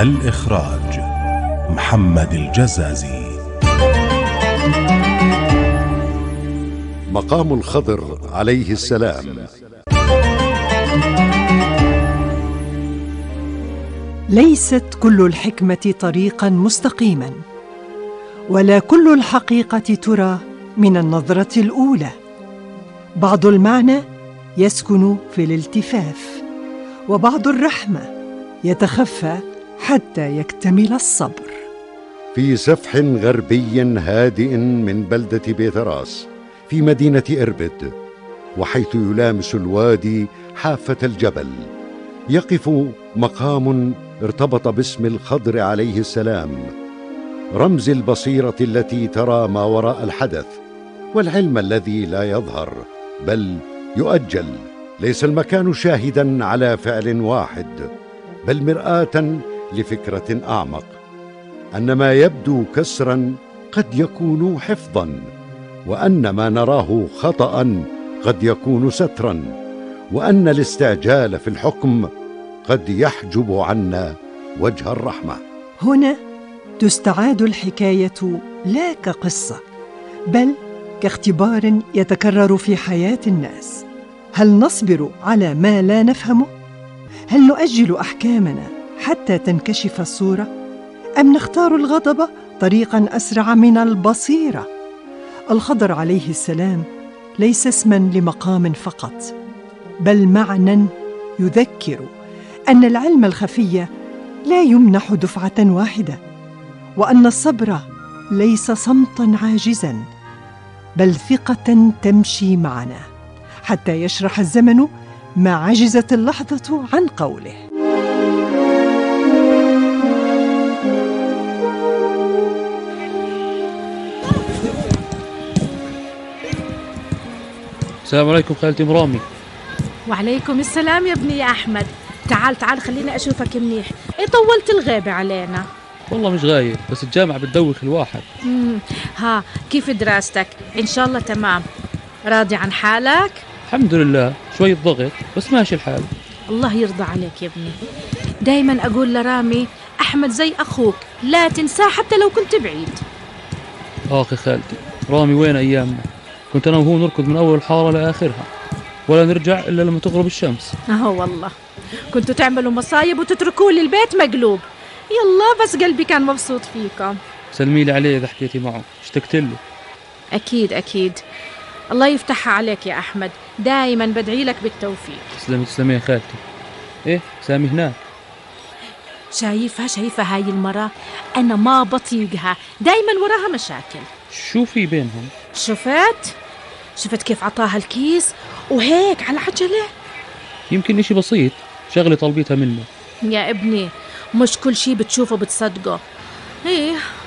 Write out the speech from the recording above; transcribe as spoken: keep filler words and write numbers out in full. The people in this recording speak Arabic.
الإخراج محمد الجزازي. مقام الخضر عليه السلام. ليست كل الحكمة طريقا مستقيما، ولا كل الحقيقة ترى من النظرة الأولى. بعض المعنى يسكن في الالتفاف، وبعض الرحمة يتخفى حتى يكتمل الصبر. في سفح غربي هادئ من بلدة بيتراس في مدينة إربد، وحيث يلامس الوادي حافة الجبل، يقف مقام ارتبط باسم الخضر عليه السلام، رمز البصيرة التي ترى ما وراء الحدث، والعلم الذي لا يظهر بل يؤجل. ليس المكان شاهدا على فعل واحد، بل مرآة لفكرة أعمق، أن ما يبدو كسرا قد يكون حفظا، وأن ما نراه خطأ قد يكون سترا، وأن الاستعجال في الحكم قد يحجب عنا وجه الرحمة. هنا تستعاد الحكاية لا كقصة، بل كاختبار يتكرر في حياة الناس. هل نصبر على ما لا نفهمه؟ هل نؤجل أحكامنا حتى تنكشف الصورة؟ أم نختار الغضب طريقاً أسرع من البصيرة؟ الخضر عليه السلام ليس اسماً لمقام فقط، بل معنى يذكر أن العلم الخفي لا يمنح دفعة واحدة، وأن الصبر ليس صمتاً عاجزاً، بل ثقة تمشي معنا حتى يشرح الزمن ما عجزت اللحظة عن قوله. السلام عليكم خالتي مرامي. وعليكم السلام يا ابني يا أحمد. تعال تعال خليني أشوفك منيح. إيه طولت الغيبة علينا؟ والله مش غايب، بس الجامعة بتدوخ الواحد. مم. ها كيف دراستك؟ إن شاء الله تمام؟ راضي عن حالك؟ الحمد لله، شوية ضغط بس ماشي الحال. الله يرضى عليك يا ابني. دايما أقول لرامي أحمد زي أخوك، لا تنساه حتى لو كنت بعيد. آخي خالتي، رامي وين أيامنا؟ كنت أنا وهو نركض من أول الحارة لآخرها، ولا نرجع إلا لما تغرب الشمس. أهو والله كنتوا تعملوا مصايب وتتركوا لي البيت مقلوب. يلا بس قلبي كان مبسوط فيكم. سلمي لي عليه إذا حكيتي معه، اشتقت له. أكيد أكيد. الله يفتحها عليك يا أحمد، دايما بدعي لك بالتوفيق. تسلمي تسلمي يا خالتي. إيه سامي هناك؟ شايفها شايفة هاي المرة، أنا ما بطيقها، دايما وراها مشاكل. شو في بينهم؟ شفت؟ شفت كيف عطاها الكيس وهيك على عجلة؟ يمكن إشي بسيط، شغلة طلبيتها منه. يا ابني مش كل شي بتشوفه بتصدقه. إيه